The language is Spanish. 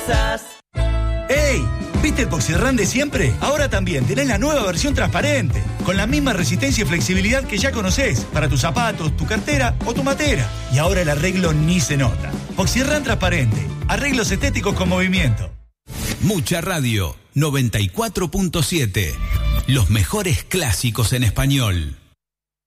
cosas. ¡Ey! ¿Viste el Poxirrán de siempre? Ahora también tenés la nueva versión transparente, con la misma resistencia y flexibilidad que ya conocés, para tus zapatos, tu cartera o tu matera. Y ahora el arreglo ni se nota. Poxirrán transparente, arreglos estéticos con movimiento. Mucha Radio, 94.7. Los mejores clásicos en español.